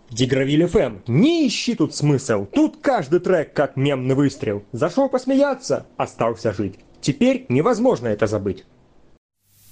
Дигравиль ФМ, не ищи тут смысл, тут каждый трек как мемный выстрел. Зашел посмеяться, остался жить. Теперь невозможно это забыть.